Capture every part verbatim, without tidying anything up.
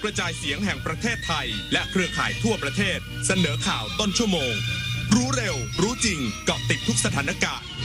กระจายเสียงแห่งประเทศไทยและเครือข่ายทั่วประเทศเสนอข่าวต้นชั่วโมงรู้เร็วรู้จริงเกาะติดทุกสถานการณ์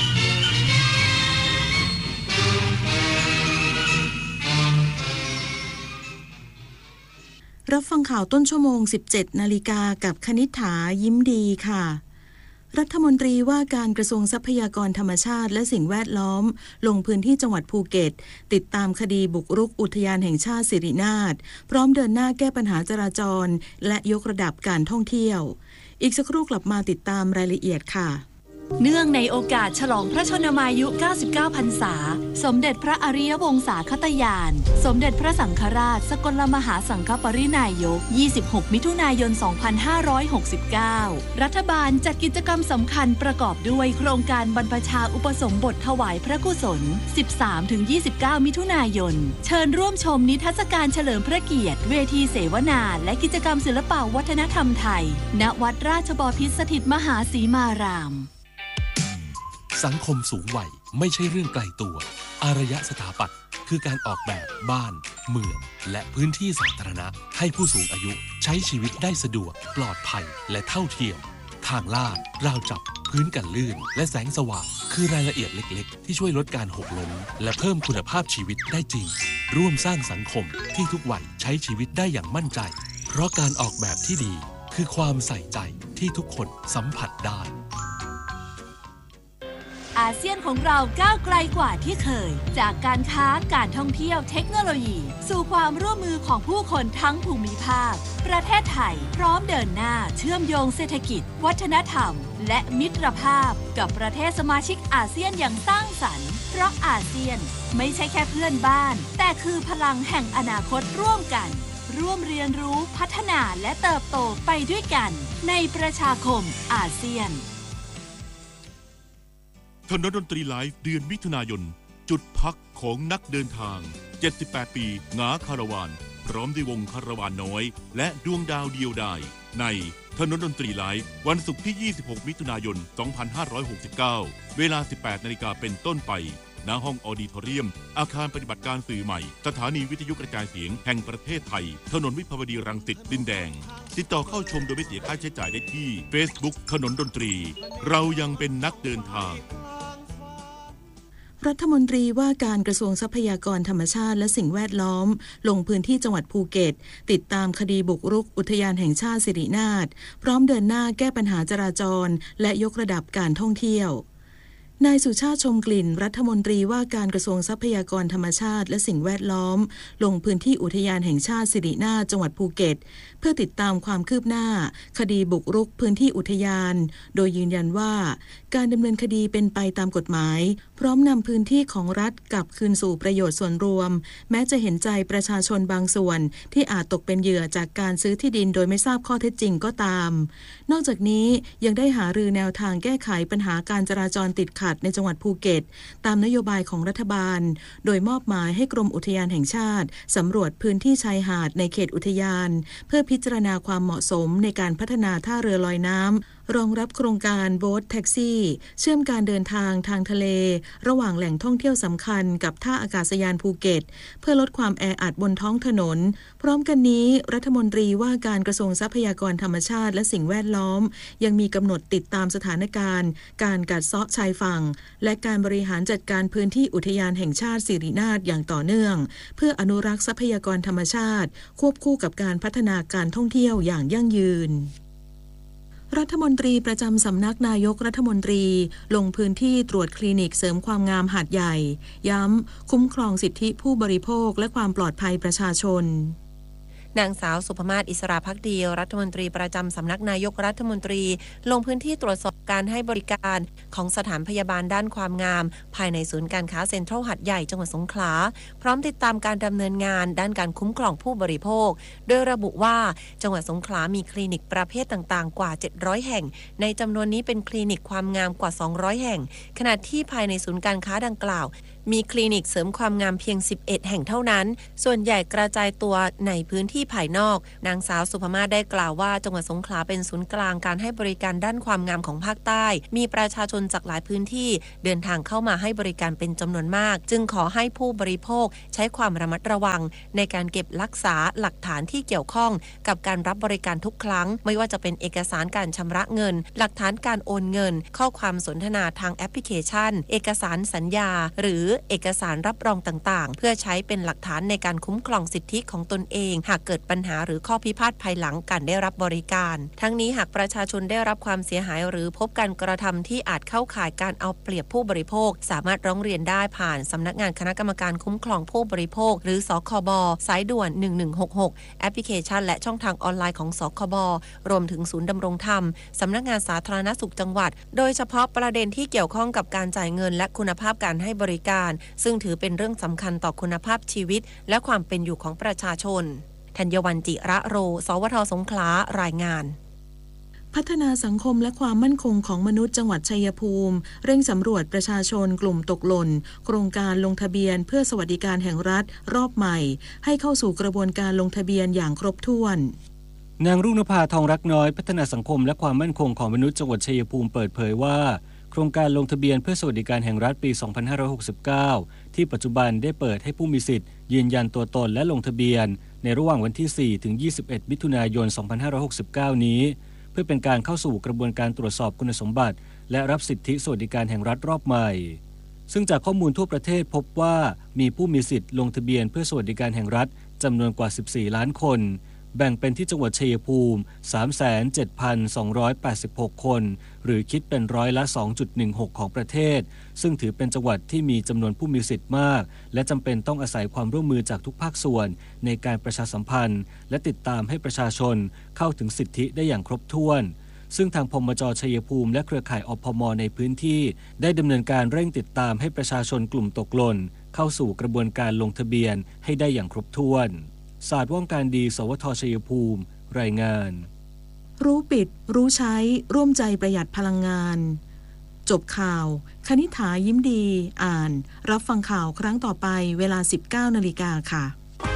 รับฟังข่าวต้นชั่วโมง สิบเจ็ดนาฬิกากับคณิษฐายิ้มดีค่ะรัฐมนตรีว่าการกระทรวงทรัพยากรธรรมชาติและสิ่งแวดล้อมลงพื้นที่จังหวัดภูเก็ตติดตามคดีบุกรุกอุทยานแห่งชาติสิรินาถพร้อมเดินหน้าแก้ปัญหาจราจรและยกระดับการท่องเที่ยวอีกสักครู่กลับมาติดตามรายละเอียดค่ะเนื่องในโอกาสฉลองพระชนมายุเก้าสิบเก้าพรรษาสมเด็จพระอริยวงศาคตญาณสมเด็จพระสังฆราชสกลมหาสังฆปรินายกยี่สิบหกมิถุนายนสองพันห้าร้อยหกสิบเก้ารัฐบาลจัดกิจกรรมสำคัญประกอบด้วยโครงการบรรพชาอุปสมบทถวายพระกุศล สิบสามถึงยี่สิบเก้า มิถุนายนเชิญร่วมชมนิทรรศการเฉลิมพระเกียรติเวทีเสวนาและกิจกรรมศิลปวัฒนธรรมไทยณวัดราชบพิตรสถิตมหาสีมารามสังคมสูงวัยไม่ใช่เรื่องไกลตัวอารยสถาปัตย์คือการออกแบบบ้านเมืองและพื้นที่สาธารณะให้ผู้สูงอายุใช้ชีวิตได้สะดวกปลอดภัยและเท่าเทียมทางลาดราวจับพื้นกันลื่นและแสงสว่างคือรายละเอียดเล็กๆที่ช่วยลดการหกล้มและเพิ่มคุณภาพชีวิตได้จริงร่วมสร้างสังคมที่ทุกวัยใช้ชีวิตได้อย่างมั่นใจเพราะการออกแบบที่ดีคือความใส่ใจที่ทุกคนสัมผัสได้อาเซียนของเราก้าวไกลกว่าที่เคยจากการค้าการท่องเที่ยวเทคโนโลยีสู่ความร่วมมือของผู้คนทั้งภูมิภาคประเทศไทยพร้อมเดินหน้าเชื่อมโยงเศรษฐกิจวัฒนธรรมและมิตรภาพกับประเทศสมาชิกอาเซียนอย่างสร้างสรรค์เพราะอาเซียนไม่ใช่แค่เพื่อนบ้านแต่คือพลังแห่งอนาคตร่วมกันร่วมเรียนรู้พัฒนาและเติบโตไปด้วยกันในประชาคมอาเซียนถนนดนตรีไลฟ์เดือนมิถุนายนจุดพักของนักเดินทางเจ็ดสิบแปดปีหงาคาราวานพร้อมด้วยวงคาราวานน้อยและดวงดาวเดียวดายในถนนดนตรีไลฟ์วันศุกร์ที่ยี่สิบหกมิถุนายนสองพันห้าร้อยหกสิบเก้าเวลา สิบแปดนาฬิกาเป็นต้นไปณห้องออดิทอเรียมอาคารปฏิบัติการสื่อใหม่สถานีวิทยุกระจายเสียงแห่งประเทศไทยถนนวิภาวดีรังสิตดินแดงติดต่อเข้าชมโดยไม่เสียค่าใช้จ่ายได้ที่ Facebook ถนนดนตรีเรายังเป็นนักเดินทางรัฐมนตรีว่าการกระทรวงทรัพยากรธรรมชาติและสิ่งแวดล้อมลงพื้นที่จังหวัดภูเก็ตติดตามคดีบุกรุกอุทยานแห่งชาติสิรินาถพร้อมเดินหน้าแก้ปัญหาจราจรและยกระดับการท่องเที่ยวนายสุชาติชมกลิ่นรัฐมนตรีว่าการกระทรวงทรัพยากรธรรมชาติและสิ่งแวดล้อมลงพื้นที่อุทยานแห่งชาติสิรินาถจังหวัดภูเก็ตเพื่อติดตามความคืบหน้าคดีบุกรุกพื้นที่อุทยานโดยยืนยันว่าการดำเนินคดีเป็นไปตามกฎหมายพร้อมนำพื้นที่ของรัฐกลับคืนสู่ประโยชน์ส่วนรวมแม้จะเห็นใจประชาชนบางส่วนที่อาจตกเป็นเหยื่อจากการซื้อที่ดินโดยไม่ทราบข้อเท็จจริงก็ตามนอกจากนี้ยังได้หารือแนวทางแก้ไขปัญหาการจราจรติดขัดในจังหวัดภูเก็ตตามนโยบายของรัฐบาลโดยมอบหมายให้กรมอุทยานแห่งชาติสำรวจพื้นที่ชายหาดในเขตอุทยานเพื่อพิจารณาความเหมาะสมในการพัฒนาท่าเรือลอยน้ำรองรับโครงการโบ๊ทแท็กซี่เชื่อมการเดินทางทางทะเลระหว่างแหล่งท่องเที่ยวสำคัญกับท่าอากาศยานภูเก็ตเพื่อลดความแออัดบนท้องถนนพร้อมกันนี้รัฐมนตรีว่าการกระทรวงทรัพยากรธรรมชาติและสิ่งแวดล้อมยังมีกำหนดติดตามสถานการณ์การกัดเซาะชายฝั่งและการบริหารจัดการพื้นที่อุทยานแห่งชาติสิรินาถอย่างต่อเนื่องเพื่ออนุรักษ์ทรัพยากรธรรมชาติควบคู่กับการพัฒนาการท่องเที่ยวอย่างยั่งยืนรัฐมนตรีประจำสำนักนายกรัฐมนตรีลงพื้นที่ตรวจคลินิกเสริมความงามหาดใหญ่ย้ำคุ้มครองสิทธิผู้บริโภคและความปลอดภัยประชาชนนางสาวสุภมาศอิสระภักดีรัฐมนตรีประจำสำนักนายกรัฐมนตรีลงพื้นที่ตรวจสอบการให้บริการของสถานพยาบาลด้านความงามภายในศูนย์การค้าเซ็นทรัลหาดใหญ่จังหวัดสงขลาพร้อมติดตามการดำเนินงานด้านการคุ้มครองผู้บริโภคโดยระบุว่าจังหวัดสงขลามีคลินิกประเภทต่างๆกว่าเจ็ดร้อยแห่งในจำนวนนี้เป็นคลินิกความงามกว่าสองร้อยแห่งขณะที่ภายในศูนย์การค้าดังกล่าวมีคลินิกเสริมความงามเพียงสิบเอ็ดแห่งเท่านั้นส่วนใหญ่กระจายตัวในพื้นที่ภายนอกนางสาวสุภมาศได้กล่าวว่าจังหวัดสงขลาเป็นศูนย์กลางการให้บริการด้านความงามของภาคใต้มีประชาชนจากหลายพื้นที่เดินทางเข้ามาให้บริการเป็นจำนวนมากจึงขอให้ผู้บริโภคใช้ความระมัดระวังในการเก็บรักษาหลักฐานที่เกี่ยวข้องกับการรับบริการทุกครั้งไม่ว่าจะเป็นเอกสารการชำระเงินหลักฐานการโอนเงินข้อความสนทนาทางแอปพลิเคชันเอกสารสัญญาหรือเอกสารรับรองต่างๆเพื่อใช้เป็นหลักฐานในการคุ้มครองสิทธิของตนเองหากเกิดปัญหาหรือข้อพิพาทภายหลังการได้รับบริการทั้งนี้หากประชาชนได้รับความเสียหายหรือพบการกระทำที่อาจเข้าข่ายการเอาเปรียบผู้บริโภคสามารถร้องเรียนได้ผ่านสำนักงานคณะกรรมการคุ้มครองผู้บริโภคหรือสคบสายด่วนหนึ่งหนึ่งหกหกแอปพลิเคชันและช่องทางออนไลน์ของสคบรวมถึงศูนย์ดำรงธรรมสำนักงานสาธารณสุขจังหวัดโดยเฉพาะประเด็นที่เกี่ยวข้องกับการจ่ายเงินและคุณภาพการให้บริการซึ่งถือเป็นเรื่องสำคัญต่อคุณภาพชีวิตและความเป็นอยู่ของประชาชนธัญวรรณจิระโรสวทสงขลารายงานพัฒนาสังคมและความมั่นคงของมนุษย์จังหวัดชัยภูมิเร่งสำรวจประชาชนกลุ่มตกหล่นโครงการลงทะเบียนเพื่อสวัสดิการแห่งรัฐรอบใหม่ให้เข้าสู่กระบวนการลงทะเบียนอย่างครบถ้วนนางรุ่งนภาทองรักน้อยพัฒนาสังคมและความมั่นคงของมนุษย์จังหวัดชัยภูมิเปิดเผยว่าโครงการลงทะเบียนเพื่อสวัสดิการแห่งรัฐปี สองพันห้าร้อยหกสิบเก้า ที่ปัจจุบันได้เปิดให้ผู้มีสิทธิ์ยืนยันตัวตนและลงทะเบียนในระหว่างวันที่ สี่ถึงยี่สิบเอ็ด มิถุนายน สองพันห้าร้อยหกสิบเก้า นี้เพื่อเป็นการเข้าสู่กระบวนการตรวจสอบคุณสมบัติและรับสิทธิสวัสดิการแห่งรัฐรอบใหม่ซึ่งจากข้อมูลทั่วประเทศพบว่ามีผู้มีสิทธิ์ลงทะเบียนเพื่อสวัสดิการแห่งรัฐจำนวนกว่าสิบสี่ล้านคนแบ่งเป็นที่จังหวัดชัยภูมิ สามแสนเจ็ดพันสองร้อยแปดสิบหก คนหรือคิดเป็นร้อยละ สองจุดหนึ่งหก ของประเทศซึ่งถือเป็นจังหวัดที่มีจำนวนผู้มีสิทธิ์มากและจำเป็นต้องอาศัยความร่วมมือจากทุกภาคส่วนในการประชาสัมพันธ์และติดตามให้ประชาชนเข้าถึงสิทธิได้อย่างครบถ้วนซึ่งทางพมจ.ชัยภูมิและเครือข่ายอพม.ในพื้นที่ได้ดำเนินการเร่งติดตามให้ประชาชนกลุ่มตกหล่นเข้าสู่กระบวนการลงทะเบียนให้ได้อย่างครบถ้วนศาสตร์ว่องการดีสวทชัยภูมิรายงานรู้ปิดรู้ใช้ร่วมใจประหยัดพลังงานจบข่าวคณิษฐายิ้มดีอ่านรับฟังข่าวครั้งต่อไปเวลา สิบเก้านาฬิกา ค่ะ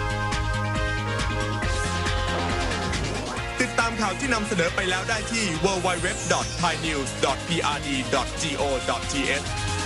ติดตามข่าวที่นำเสนอไปแล้วได้ที่ ดับเบิลยู ดับเบิลยู ดับเบิลยู ดอท ไทยนิวส์ ดอท พี อาร์ ดี ดอท โก ดอท ที เอช